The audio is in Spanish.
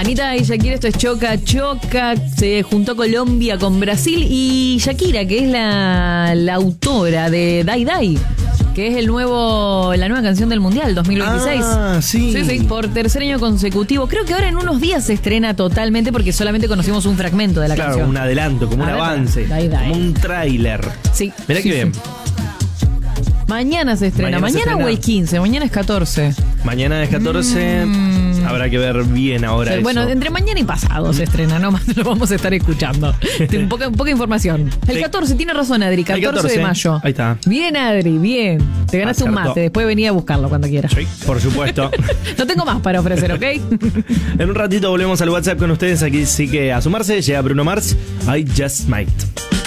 Anita y Shakira, esto es Choca Choca. Se juntó Colombia con Brasil y Shakira, que es la autora de Dai Dai, que es la nueva canción del Mundial 2026. Ah, sí. Sí, por tercer año consecutivo. Creo que ahora en unos días se estrena totalmente porque solamente conocimos un fragmento de la canción. Claro, un adelanto, como un avance, Dai Dai. como un tráiler. Sí. Mirá qué bien. Mañana se estrena. ¿Mañana o el 15? Mañana es 14. Mañana es 14. Habrá que ver bien ahora eso. Bueno, entre mañana y pasado se estrena, no más lo vamos a estar escuchando. Poca información. El 14, tiene razón Adri, 14 de mayo. Ahí está. Bien Adri, bien. Te ganaste un mate, después venía a buscarlo cuando quieras. Sí, por supuesto. No tengo más para ofrecer, ¿ok? En un ratito volvemos al WhatsApp con ustedes. Aquí sí que a sumarse. Llega Bruno Mars. I Just Might.